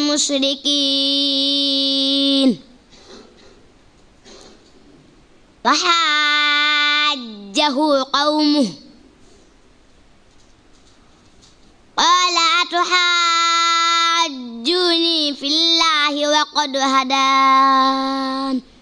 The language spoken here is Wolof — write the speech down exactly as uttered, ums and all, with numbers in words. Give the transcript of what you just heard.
المشركين فحاجه قومه قال أتحاجوني في الله وقد هدان